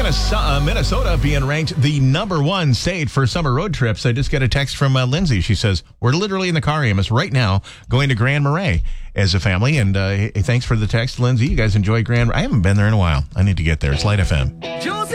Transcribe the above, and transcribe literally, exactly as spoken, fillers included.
Speaking of uh, Minnesota being ranked the number one state for summer road trips, I just got a text from uh, Lindsay. She says, we're literally in the car, Amos, right now going to Grand Marais as a family. And uh, hey, thanks for the text, Lindsay. You guys enjoy Grand I haven't been there in a while. I need to get there. It's Light F M.